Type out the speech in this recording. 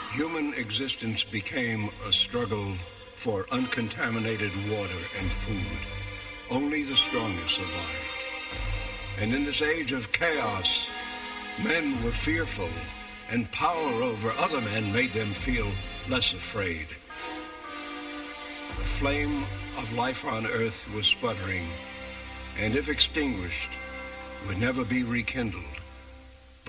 Human existence became a struggle for uncontaminated water and food. Only the strongest survived. And in this age of chaos, men were fearful, and power over other men made them feel less afraid. The flame of life on Earth was sputtering, and if extinguished, would never be rekindled.